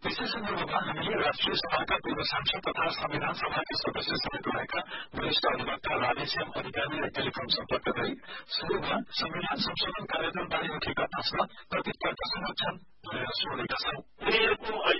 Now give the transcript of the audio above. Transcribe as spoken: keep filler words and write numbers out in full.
त्यसै सन्दर्भमा हामीले राष्ट्रिय सभाका पूर्व सांसद तथा संविधान सभाका सदस्य समेत रहेका वरिष्ठ अधिवक्ता राधेश्याम अधिकारीलाई टेलिफोन सम्पर्क गरी सुरुमा संविधान संशोधन कार्यक्रमबारे उठेका प्रश्न प्रतिपक्षसँग छन् भनेर सोधेका छौं। उनीहरूको